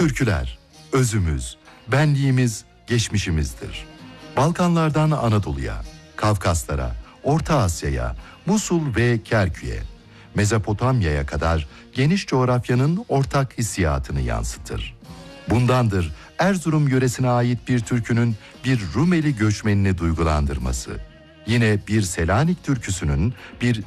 Türküler, özümüz, benliğimiz, geçmişimizdir. Balkanlardan Anadolu'ya, Kafkaslara, Orta Asya'ya, Musul ve Kerkük'e, Mezopotamya'ya kadar geniş coğrafyanın ortak hissiyatını yansıtır. Bundandır Erzurum yöresine ait bir türkünün bir Rumeli göçmenini duygulandırması. Yine bir Selanik türküsünün bir